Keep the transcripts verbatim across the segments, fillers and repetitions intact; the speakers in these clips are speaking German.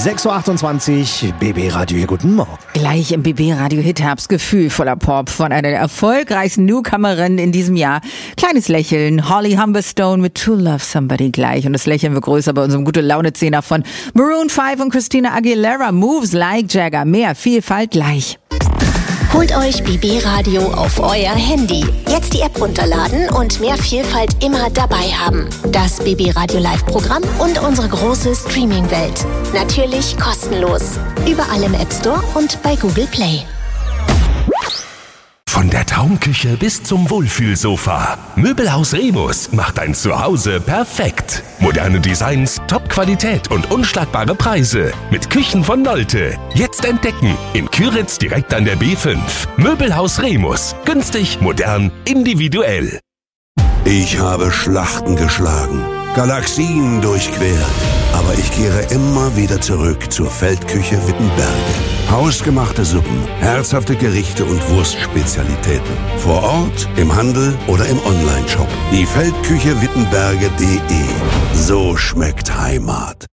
sechs Uhr achtundzwanzig, B B Radio, hier, guten Morgen. Gleich im B B Radio Hit-Herbst, Gefühl voller Pop von einer der erfolgreichsten Newcomerinnen in diesem Jahr. Kleines Lächeln, Holly Humberstone mit To Love Somebody gleich. Und das Lächeln wird größer bei unserem Gute-Laune-Zehner von Maroon fünf und Christina Aguilera. Moves like Jagger, mehr Vielfalt gleich. Holt euch B B Radio auf euer Handy. Jetzt die App runterladen und mehr Vielfalt immer dabei haben. Das B B Radio Live-Programm und unsere große Streaming-Welt. Natürlich kostenlos. Überall im App Store und bei Google Play. Von der Traumküche bis zum Wohlfühlsofa. Möbelhaus Remus macht ein Zuhause perfekt. Moderne Designs, Top-Qualität und unschlagbare Preise. Mit Küchen von Nolte. Jetzt entdecken. In Küritz direkt an der B fünf. Möbelhaus Remus. Günstig, modern, individuell. Ich habe Schlachten geschlagen, Galaxien durchquert. Aber ich kehre immer wieder zurück zur Feldküche Wittenberge. Hausgemachte Suppen, herzhafte Gerichte und Wurstspezialitäten. Vor Ort, im Handel oder im Onlineshop. Die Feldküche Wittenberge punkt de. So schmeckt Heimat.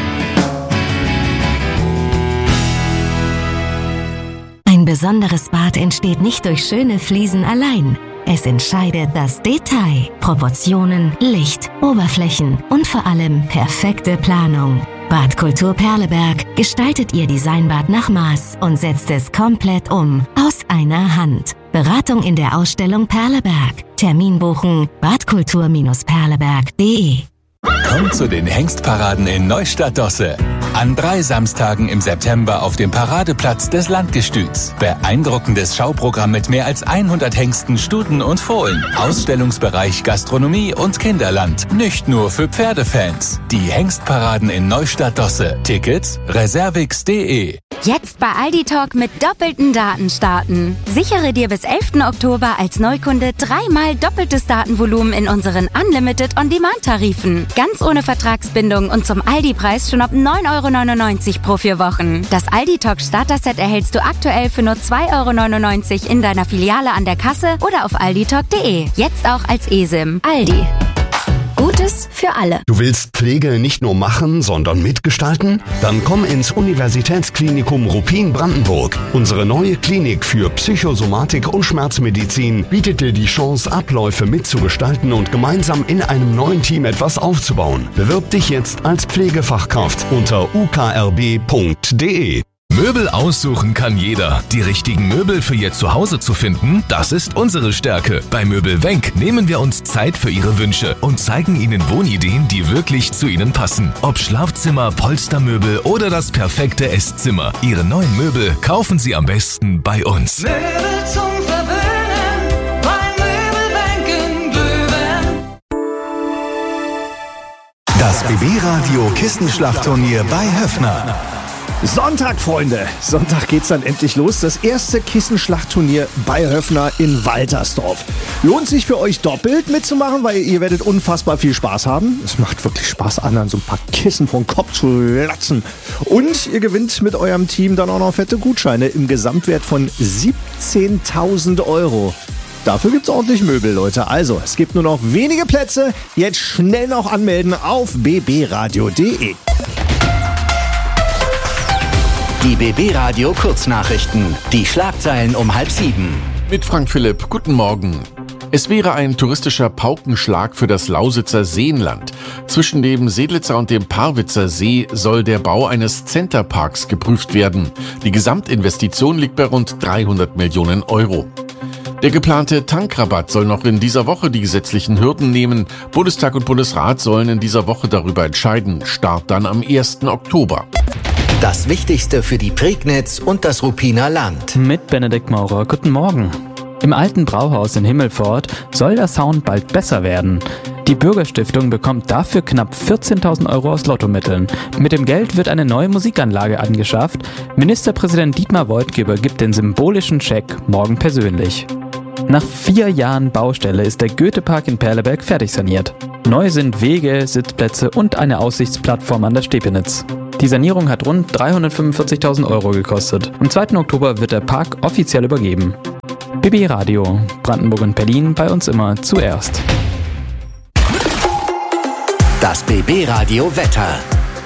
Ein besonderes Bad entsteht nicht durch schöne Fliesen allein. Es entscheidet das Detail, Proportionen, Licht, Oberflächen und vor allem perfekte Planung. Badkultur Perleberg gestaltet ihr Designbad nach Maß und setzt es komplett um, aus einer Hand. Beratung in der Ausstellung Perleberg. Termin buchen badkultur Perleberg punkt de. Kommt zu den Hengstparaden in Neustadt-Dosse. An drei Samstagen im September auf dem Paradeplatz des Landgestüts. Beeindruckendes Schauprogramm mit mehr als hundert Hengsten, Stuten und Fohlen. Ausstellungsbereich Gastronomie und Kinderland. Nicht nur für Pferdefans. Die Hengstparaden in Neustadt-Dosse. Tickets reservix punkt de. Jetzt bei Aldi Talk mit doppelten Daten starten. Sichere dir bis elften Oktober als Neukunde dreimal doppeltes Datenvolumen in unseren Unlimited On-Demand-Tarifen. Ganz ohne Vertragsbindung und zum Aldi-Preis schon ab neun Euro neunundneunzig pro vier Wochen. Das Aldi Talk Starter-Set erhältst du aktuell für nur zwei Euro neunundneunzig in deiner Filiale an der Kasse oder auf aldi talk punkt de. Jetzt auch als eSIM. Aldi. Gutes für alle. Du willst Pflege nicht nur machen, sondern mitgestalten? Dann komm ins Universitätsklinikum Ruppin-Brandenburg. Unsere neue Klinik für Psychosomatik und Schmerzmedizin bietet dir die Chance, Abläufe mitzugestalten und gemeinsam in einem neuen Team etwas aufzubauen. Bewirb dich jetzt als Pflegefachkraft unter u k r b punkt de. Möbel aussuchen kann jeder. Die richtigen Möbel für Ihr Zuhause zu finden, das ist unsere Stärke. Bei Möbel Wenk nehmen wir uns Zeit für Ihre Wünsche und zeigen Ihnen Wohnideen, die wirklich zu Ihnen passen. Ob Schlafzimmer, Polstermöbel oder das perfekte Esszimmer. Ihre neuen Möbel kaufen Sie am besten bei uns. Möbel zum Verwöhnen, bei Möbel Wenk in Glühwein. Das B B-Radio Kissenschlachtturnier bei Höffner. Sonntag, Freunde. Sonntag geht's dann endlich los. Das erste Kissenschlachtturnier bei Höffner in Waltersdorf. Lohnt sich für euch doppelt mitzumachen, weil ihr werdet unfassbar viel Spaß haben. Es macht wirklich Spaß, anderen so ein paar Kissen vom Kopf zu latzen. Und ihr gewinnt mit eurem Team dann auch noch fette Gutscheine im Gesamtwert von siebzehntausend Euro. Dafür gibt's ordentlich Möbel, Leute. Also, es gibt nur noch wenige Plätze. Jetzt schnell noch anmelden auf b b radio punkt de. Die B B-Radio Kurznachrichten. Die Schlagzeilen um halb sieben. Mit Frank Philipp, guten Morgen. Es wäre ein touristischer Paukenschlag für das Lausitzer Seenland. Zwischen dem Seelitzer und dem Parwitzer See soll der Bau eines Centerparks geprüft werden. Die Gesamtinvestition liegt bei rund dreihundert Millionen Euro. Der geplante Tankrabatt soll noch in dieser Woche die gesetzlichen Hürden nehmen. Bundestag und Bundesrat sollen in dieser Woche darüber entscheiden. Start dann am ersten Oktober. Das Wichtigste für die Prignitz und das Ruppiner Land. Mit Benedikt Maurer, guten Morgen. Im alten Brauhaus in Himmelpfort soll der Sound bald besser werden. Die Bürgerstiftung bekommt dafür knapp vierzehntausend Euro aus Lottomitteln. Mit dem Geld wird eine neue Musikanlage angeschafft. Ministerpräsident Dietmar Woidke übergibt den symbolischen Scheck morgen persönlich. Nach vier Jahren Baustelle ist der Goethepark in Perleberg fertig saniert. Neu sind Wege, Sitzplätze und eine Aussichtsplattform an der Stepenitz. Die Sanierung hat rund dreihundertfünfundvierzigtausend Euro gekostet. Am zweiten Oktober wird der Park offiziell übergeben. B B Radio, Brandenburg und Berlin, bei uns immer zuerst. Das B B Radio Wetter.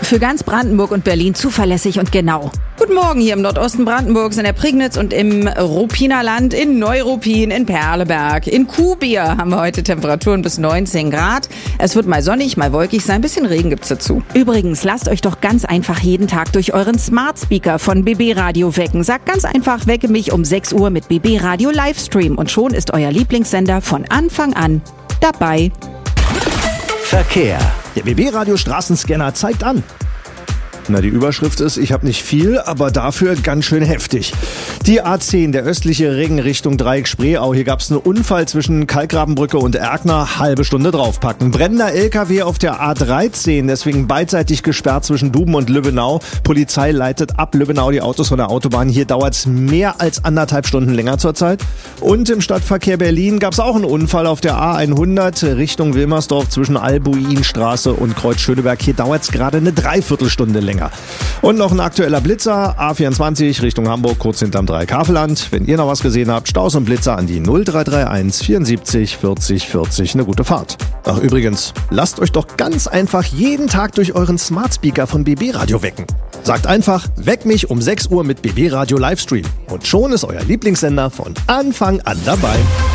Für ganz Brandenburg und Berlin zuverlässig und genau. Guten Morgen hier im Nordosten Brandenburgs, in der Prignitz und im Ruppiner Land, in Neuruppin, in Perleberg. In Kuhbier haben wir heute Temperaturen bis neunzehn Grad. Es wird mal sonnig, mal wolkig sein, ein bisschen Regen gibt's dazu. Übrigens, lasst euch doch ganz einfach jeden Tag durch euren Smart Speaker von B B Radio wecken. Sagt ganz einfach, wecke mich um sechs Uhr mit B B Radio Livestream und schon ist euer Lieblingssender von Anfang an dabei. Verkehr. Der B B Radio Straßenscanner zeigt an. Na, die Überschrift ist, ich habe nicht viel, aber dafür ganz schön heftig. Die A zehn, der östliche Ring Richtung Dreieck Spreeau. Hier gab es einen Unfall zwischen Kalkgrabenbrücke und Erkner. Halbe Stunde draufpacken. Brennender L K W auf der A dreizehn, deswegen beidseitig gesperrt zwischen Duben und Lübbenau. Polizei leitet ab Lübbenau die Autos von der Autobahn. Hier dauert es mehr als anderthalb Stunden länger zurzeit. Und im Stadtverkehr Berlin gab es auch einen Unfall auf der A hundert Richtung Wilmersdorf zwischen Albuinstraße und Kreuz Schöneberg. Hier dauert es gerade eine Dreiviertelstunde länger. Und noch ein aktueller Blitzer, A vierundzwanzig Richtung Hamburg, kurz hinterm Dreieck-Havelland. Wenn ihr noch was gesehen habt, Staus und Blitzer an die null drei drei eins vierundsiebzig vierzig vierzig. Eine gute Fahrt. Ach übrigens, lasst euch doch ganz einfach jeden Tag durch euren Smart Speaker von B B Radio wecken. Sagt einfach, weck mich um sechs Uhr mit B B Radio Livestream. Und schon ist euer Lieblingssender von Anfang an dabei.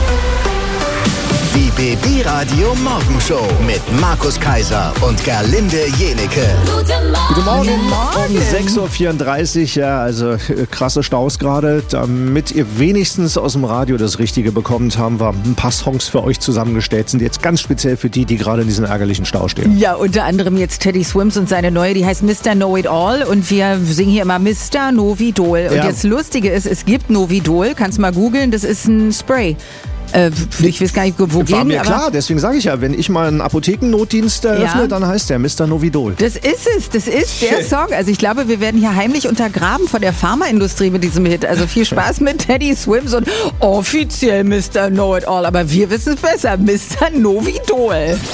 Die B B Radio Morgenshow mit Markus Kaiser und Gerlinde Jenecke. Guten Morgen. Um sechs Uhr vierunddreißig, ja, also äh, krasse Staus gerade. Damit ihr wenigstens aus dem Radio das Richtige bekommt, haben wir ein paar Songs für euch zusammengestellt. Sind jetzt ganz speziell für die, die gerade in diesem ärgerlichen Stau stehen. Ja, unter anderem jetzt Teddy Swims und seine neue, die heißt Mister Know It All. Und wir singen hier immer Mister Novidol. Und Ja. das Lustige ist, es gibt Novidol, kannst mal googeln, das ist ein Spray. Äh, ich weiß gar nicht, wo War gegen, mir aber klar, deswegen sage ich ja, wenn ich mal einen Apothekennotdienst eröffne, Ja. dann heißt der Mister Novidol. das ist es, das ist der Shit. Song. Also ich glaube, wir werden hier heimlich untergraben von der Pharmaindustrie mit diesem Hit. Also viel Spaß mit Teddy Swims und offiziell Mister Know It All. Aber wir wissen es besser, Mister Novidol.